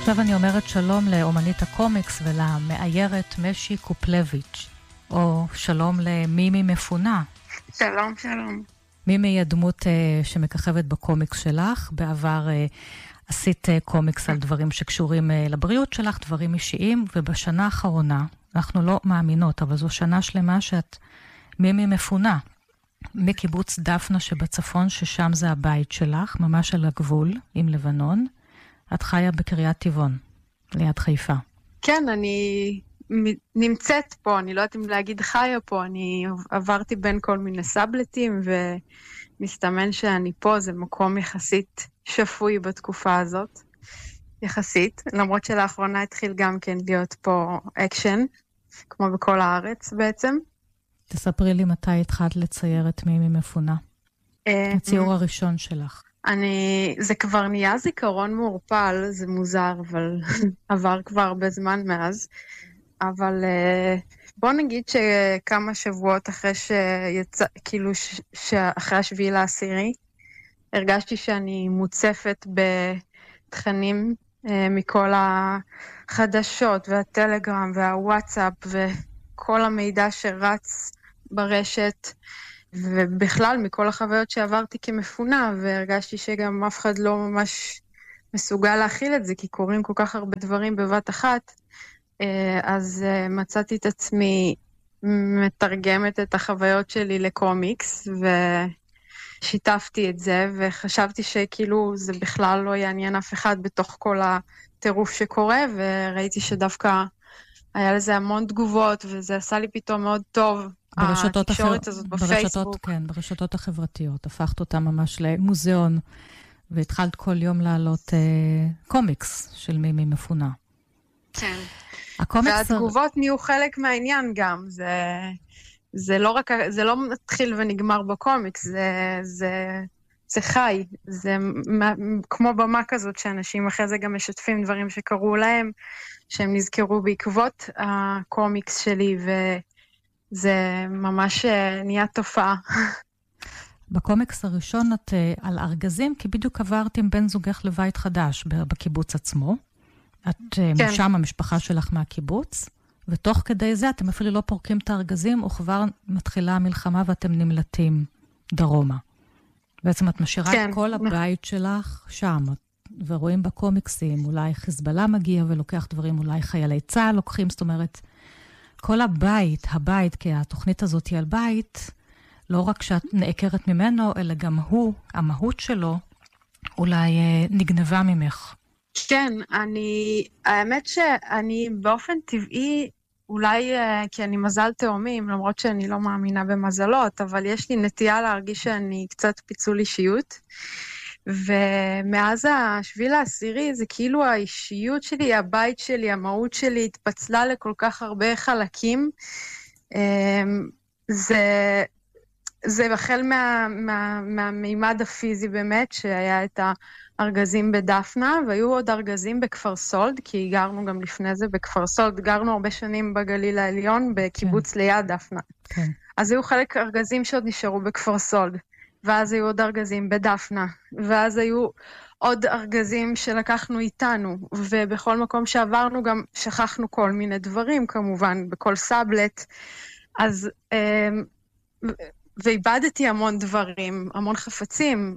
עכשיו אני אומרת שלום לאומנית הקומיקס ולמאיירת משי קופלביץ', או שלום למימי מפונה. שלום, שלום. מימי היא הדמות שמככבת בקומיקס שלך. בעבר עשית קומיקס על דברים שקשורים לבריאות שלך, דברים אישיים, ובשנה האחרונה, אנחנו לא מאמינות, אבל זו שנה שלמה שאת מימי מפונה, מקיבוץ דפנה שבצפון, ששם זה הבית שלך, ממש על הגבול עם לבנון. את חיה בקריית טבעון, ליד חיפה. כן, אני נמצאת פה, אני לא יודעת אם להגיד חיה פה, אני עברתי בין כל מיני סאבלטים, ומסתמן שאני פה, זה מקום יחסית שפוי בתקופה הזאת, יחסית, למרות שלאחרונה התחיל גם כן להיות פה אקשן, כמו בכל הארץ בעצם. תספרי לי מתי התחלת לצייר את מימי מפונה, הציור הראשון שלך. זה כבר נהיה זיכרון מעורפל, זה מוזר, אבל עבר כבר הרבה זמן מאז. אבל בוא נגיד שכמה שבועות אחרי שיצא, כאילו שאחרי 7/10, הרגשתי שאני מוצפת בתכנים מכל החדשות והטלגרם והוואטסאפ וכל המידע שרץ ברשת, ובכלל מכל החוויות שעברתי כמפונה, והרגשתי שגם אף אחד לא ממש מסוגל להכיל את זה, כי קורים כל כך הרבה דברים בבת אחת, אז מצאתי את עצמי מתרגמת את החוויות שלי לקומיקס, ושיתפתי את זה, וחשבתי שכאילו זה בכלל לא יעניין אף אחד בתוך כל הטירוף שקורה, וראיתי שדווקא היה לזה המון תגובות, וזה עשה לי פתאום מאוד טוב, התקשורת הזאת בפייסבוק. כן, ברשתות החברתיות. הפכת אותה ממש למוזיאון, והתחלת כל יום לעלות קומיקס של מימי מפונה. כן. והתגובות נהיו חלק מהעניין גם. זה לא מתחיל ונגמר בקומיקס, זה חי. זה כמו במה כזאת שאנשים אחרי זה גם משתפים דברים שקרו להם, שהם נזכרו בעקבות הקומיקס שלי, זה ממש נהיה תופעה. בקומיקס הראשון את על ארגזים, כי בדיוק עברת עם בן זוגך לבית חדש בקיבוץ עצמו. את כן. שם המשפחה שלך מהקיבוץ, ותוך כדי זה אתם אפילו לא פורקים את הארגזים, וכבר מתחילה המלחמה ואתם נמלטים דרומה. בעצם את משאירה כן. את כל הבית שלך שם, ורואים בקומיקסים, אולי חיזבאללה מגיע ולוקח דברים, אולי חיילי צה"ל לוקחים, זאת אומרת, כל הבית, כי התוכנית הזאת היא על בית, לא רק שאת נעקרת ממנו, אלא גם הוא, המהות שלו, אולי נגנבה ממך. כן, האמת שאני באופן טבעי, אולי כי אני מזל תאומים, למרות שאני לא מאמינה במזלות, אבל יש לי נטייה להרגיש שאני קצת פיצול אישיות, ומאז 7/10 זה כאילו האישיות שלי, הבית שלי, המהות שלי התפצלה לכל כך הרבה חלקים. זה החל מהמימד הפיזי באמת, שהיה את הארגזים בדפנה, והיו עוד ארגזים בכפר סולד, כי גרנו גם לפני זה בכפר סולד, גרנו הרבה שנים בגליל העליון, בקיבוץ ליד דפנה. כן. אז היו חלק ארגזים שעוד נשארו בכפר סולד. ואז היו עוד ארגזים בדפנה, ואז היו עוד ארגזים שלקחנו איתנו, ובכל מקום שעברנו גם שכחנו כל מיני דברים, כמובן, בכל סאבלט, אז, ואיבדתי המון דברים, המון חפצים,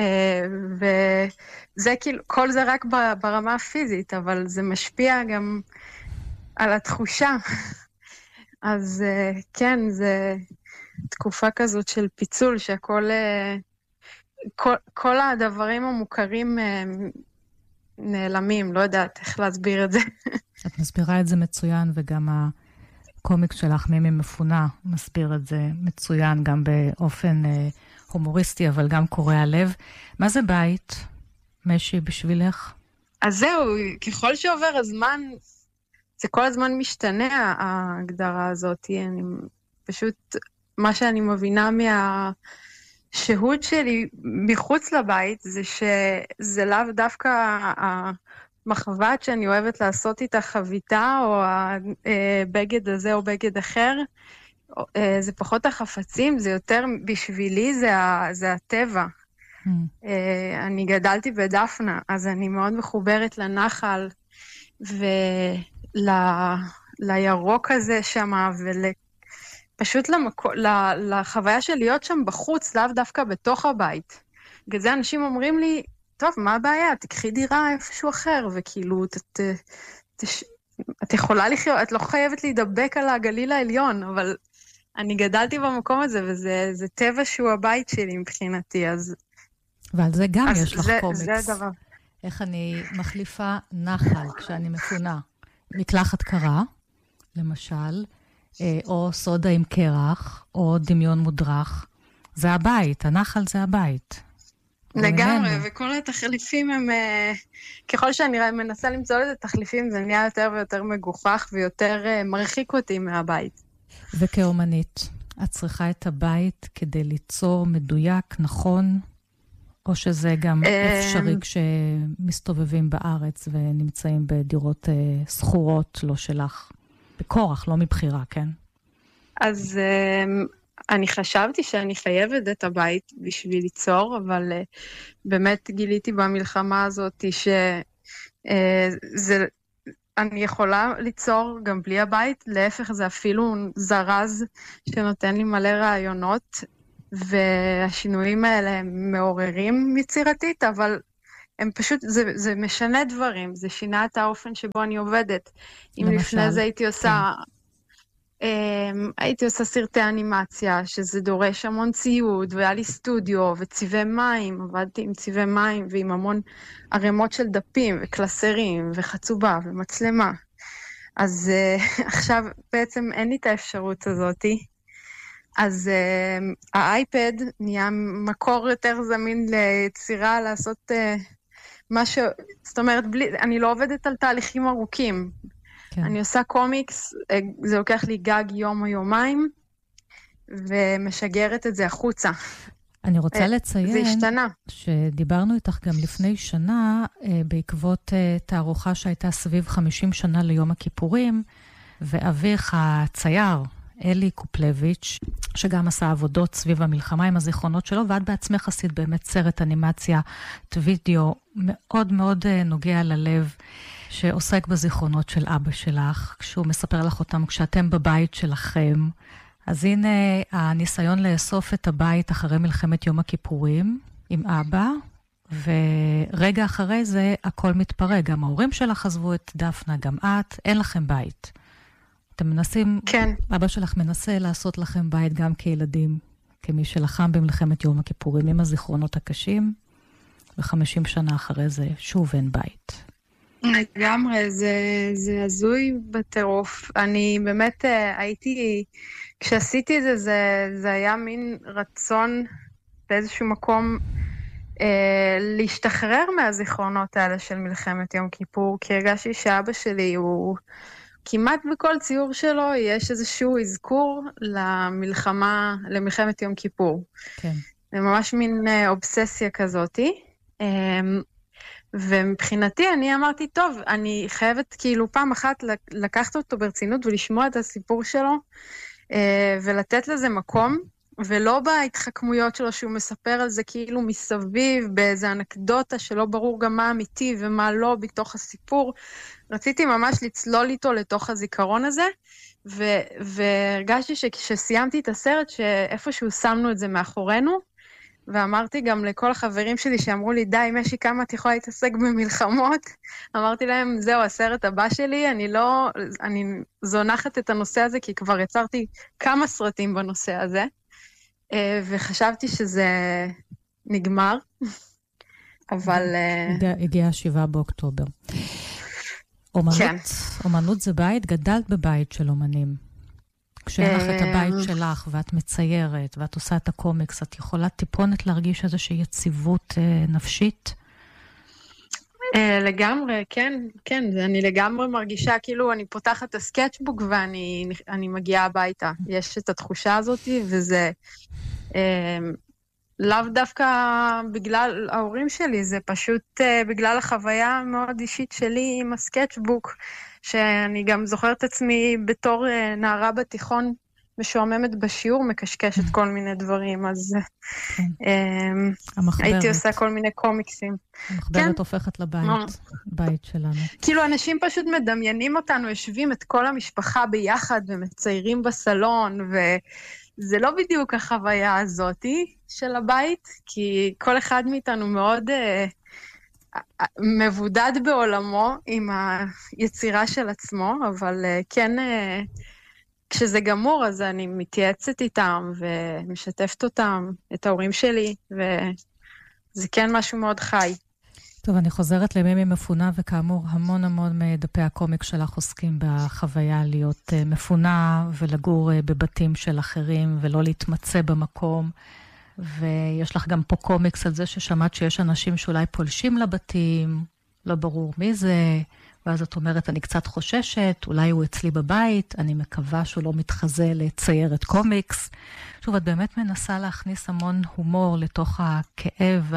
וזה כאילו, כל זה רק ברמה הפיזית, אבל זה משפיע גם על התחושה. אז כן, זה תקופה כזאת של פיצול, שהכל, כל הדברים המוכרים נעלמים, לא יודעת איך להסביר את זה. את מסבירה את זה מצוין, וגם הקומיקס שלך, מימי מפונה, מסביר את זה מצוין, גם באופן הומוריסטי, אבל גם קורע לב. מה זה בית, משי, בשבילך? אז זהו, ככל שעובר הזמן, זה כל הזמן משתנה, ההגדרה הזאת. אני פשוט, מה שאני מבינה מהשהות שלי מחוץ לבית, זה שזה לאו דווקא המחבת שאני אוהבת לעשות איתה חביתה, או הבגד הזה או בגד אחר. זה פחות החפצים, זה יותר בשבילי, זה הטבע. אני גדלתי בדפנה, אז אני מאוד מחוברת לנחל, לירוק הזה שם, פשוט לחוויה של להיות שם בחוץ, לאו דווקא בתוך הבית. בגלל זה אנשים אומרים לי, טוב, מה הבעיה? תקחי דירה איפשהו אחר, וכאילו, את יכולה לחיות, את לא חייבת להידבק על הגליל העליון, אבל אני גדלתי במקום הזה, וזה טבע שהוא הבית שלי מבחינתי, אז... ועל זה גם יש לך קומיקס. זה דבר. איך אני מחליפה נחל כשאני מפונה. מקלחת קרה, למשל, או סודה עם קרח, או דמיון מודרך. זה הבית, הנחל זה הבית. לגמרי, וכל התחליפים הם... ככל שאני מנסה למצוא לזה תחליפים, זה נהיה יותר ויותר מגוחך, ויותר מרחיק אותי מהבית. וכאומנית, את צריכה את הבית כדי ליצור מדויק, נכון, או שזה גם אפשרי כשמסתובבים בארץ ונמצאים בדירות סחורות, לא שלך, בכורח, לא מבחירה, כן? אז אני חשבתי שאני חייבת את הבית בשביל ליצור, אבל באמת גיליתי במלחמה הזאת אני יכולה ליצור גם בלי הבית, להפך זה אפילו זרז שנותן לי מלא רעיונות, והשינויים האלה הם מעוררים יצירתית, אבל הם פשוט, זה משנה דברים, זה שינה את האופן שבו אני עובדת. אם לפני זה הייתי עושה סרטי אנימציה, שזה דורש המון ציוד, והיה לי סטודיו וצבעי מים, עבדתי עם צבעי מים ועם המון ערימות של דפים וקלסרים וחצובה ומצלמה. אז עכשיו בעצם אין לי את האפשרות הזאת, אז האייפד נהיה מקור יותר זמין ליצירה, לעשות משהו, זאת אומרת, אני לא עובדת על תהליכים ארוכים. כן. אני עושה קומיקס, זה לוקח לי גג יום או יומיים, ומשגרת את זה החוצה. אני רוצה לציין, זה השתנה. שדיברנו איתך גם לפני שנה, בעקבות תערוכה שהייתה סביב 50 שנה ליום הכיפורים, ואביך הצייר, אלי קופלביץ', שגם עשה עבודות סביב המלחמה עם הזיכרונות שלו, ואת בעצמך עשית באמת סרט אנימציה, וידאו מאוד מאוד נוגע ללב, שעוסק בזיכרונות של אבא שלך, כשהוא מספר לך אותם כשאתם בבית שלכם. אז הנה הניסיון לאסוף את הבית אחרי מלחמת יום הכיפורים עם אבא, ורגע אחרי זה הכל מתפרק. גם ההורים שלך עזבו את דפנה, גם את, אין לכם בית. אתם מנסים, כן. אבא שלך מנסה לעשות לכם בית גם כילדים, כמי שלחם במלחמת יום הכיפורים עם הזיכרונות הקשים, ו50 שנה אחרי זה שוב אין בית. לגמרי, זה הזוי בטירוף. אני באמת הייתי, כשעשיתי את זה היה מין רצון באיזשהו מקום להשתחרר מהזיכרונות האלה של מלחמת יום כיפור, כי הרגשתי שאבא שלי הוא, כמעט בכל ציור שלו יש איזשהו אזכור למלחמת יום כיפור. כן. זה ממש מין אובססיה כזאתי. ומבחינתי אני אמרתי, טוב, אני חייבת כאילו פעם אחת לקחת אותו ברצינות ולשמוע את הסיפור שלו, ולתת לזה מקום, ולא בהתחכמויות שלו שהוא מספר על זה כאילו מסביב, באיזה אנקדוטה שלא ברור גם מה אמיתי ומה לא בתוך הסיפור. רציתי ממש לצלול איתו לתוך הזיכרון הזה, והרגשתי שכשסיימתי את הסרט, שאיפשהו שמנו את זה מאחורינו, ואמרתי גם לכל החברים שלי שאמרו לי, די, משי, כמה את יכולה להתעסק במלחמות? אמרתי להם, זהו, הסרט הבא שלי, אני זונחת את הנושא הזה, כי כבר יצרתי כמה סרטים בנושא הזה, וחשבתי שזה נגמר, אבל... הגיע 7 באוקטובר. אומנות זה בית, גדלת בבית של אומנים. כשאין לך את הבית שלך, ואת מציירת, ואת עושה את הקומיקס, את יכולה טיפונת להרגיש איזושהי יציבות נפשית? לגמרי, כן, כן. אני לגמרי מרגישה, כאילו אני פותחת את הסקטשבוק, ואני מגיעה הביתה. יש את התחושה הזאת, וזה לאו דווקא בגלל ההורים שלי, זה פשוט בגלל החוויה המאוד אישית שלי עם הסקטשבוק, שאני גם זוכרת עצמי בתור נערה בתיכון, משועממת בשיעור, מקשקשת כל מיני דברים, אז הייתי עושה כל מיני קומיקסים. המחברת הופכת לבית שלנו. כאילו אנשים פשוט מדמיינים אותנו, יושבים את כל המשפחה ביחד ומציירים בסלון, וזה לא בדיוק החוויה הזאת של הבית, כי כל אחד מאיתנו מאוד מבודד בעולמו עם היצירה של עצמו, אבל כן, כשזה גמור, אז אני מתייעצת איתם ומשתפת אותם, את ההורים שלי, וזה כן משהו מאוד חי. טוב, אני חוזרת למימי מפונה, וכאמור, המון מדפי הקומיק שלך עוסקים בחוויה להיות מפונה ולגור בבתים של אחרים ולא להתמצא במקום. ויש לך גם פה קומיקס על זה ששמעת שיש אנשים שאולי פולשים לבתים, לא ברור מי זה, ואז את אומרת, אני קצת חוששת, אולי הוא אצלי בבית, אני מקווה שהוא לא מתחזה לצייר את קומיקס. שוב, את באמת מנסה להכניס המון הומור לתוך הכאב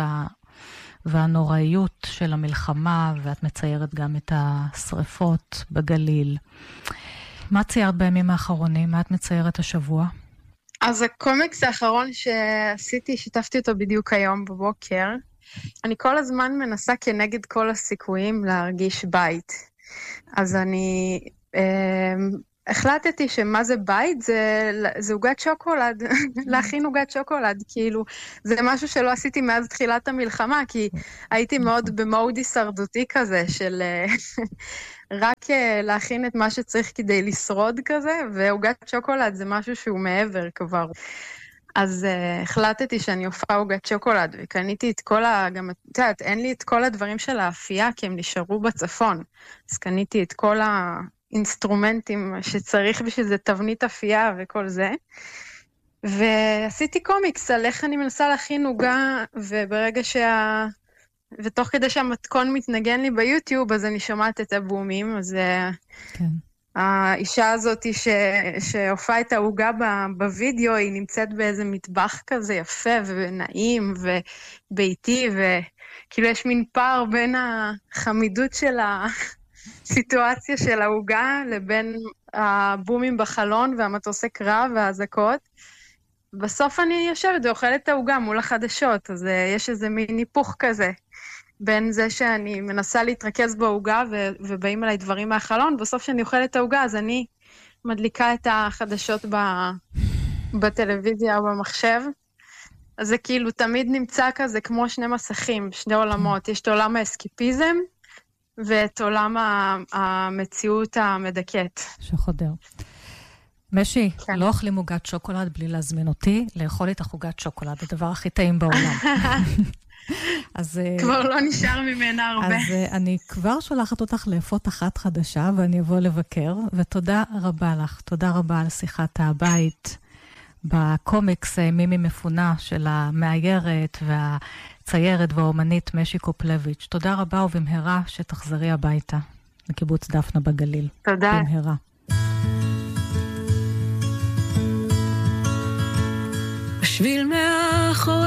והנוראיות של המלחמה, ואת מציירת גם את השריפות בגליל. מה ציירת בימים האחרונים? מה את מציירת השבוע? אז הקומיקס האחרון שעשיתי, שיתפתי אותו בדיוק היום בבוקר. אני כל הזמן מנסה כנגד כל הסיכויים להרגיש בית. אז אני החלטתי שמה זה בית, זה עוגת שוקולד, להכין עוגת שוקולד, כאילו, זה משהו שלא עשיתי מאז תחילת המלחמה, כי הייתי מאוד במוד הישרדותי כזה, של רק להכין את מה שצריך כדי לשרוד כזה, ועוגת שוקולד זה משהו שהוא מעבר כבר. אז החלטתי שאני אופה עוגת שוקולד, וקניתי את כל גם, את יודעת, אין לי את כל הדברים של האפייה, כי הם נשארו בצפון. אז קניתי את כל האינסטרומנטים שצריך בשביל זה, תבנית אפייה וכל זה. ועשיתי קומיקס על איך אני מנסה להכין עוגה, וברגע ותוך כדי שהמתכון מתנגן לי ביוטיוב, אז אני שומעת את הבומים, אז כן. האישה הזאת שהופעה את העוגה בווידאו, היא נמצאת באיזה מטבח כזה יפה ונעים וביתי, וכאילו יש מין פער בין החמידות של הסיטואציה של העוגה, לבין הבומים בחלון והמטוסי קרב והאזעקות. בסוף אני יושבת ואוכלת את העוגה מול החדשות, אז יש איזה מין היפוך כזה. בין זה שאני מנסה להתרכז בעוגה ובאים אליי דברים מהחלון, בסוף שאני אוכלת את העוגה, אז אני מדליקה את החדשות בטלוויזיה או במחשב. אז זה כאילו תמיד נמצא כזה כמו שני מסכים, שני עולמות. יש את עולם האסקיפיזם ואת עולם המציאות המדכאת. שחודר. משי, כן. לא אוכלים עוגת שוקולד בלי להזמין אותי, לאכול איתך עוגת שוקולד, הדבר הכי טעים בעולם. אז כבר לא נשאר ממנה הרבה. אז אני כבר שולחת אותך לאפות אחת חדשה, ואני אבוא לבקר, ותודה רבה לך. תודה רבה על שיחת הבית בקומיקס מימי מפונה של המאיירת והציירת והאומנית משי קופלביץ'. תודה רבה ובמהרה שתחזרי הביתה לקיבוץ דפנה בגליל. תודה. במהרה. בשביל מאחור